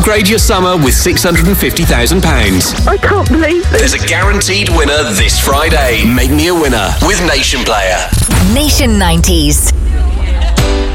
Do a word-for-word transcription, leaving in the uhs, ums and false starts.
Upgrade your summer with six hundred fifty thousand pounds. I can't believe this. There's a guaranteed winner this Friday. Make me a winner with Nation Player. Nation nineties.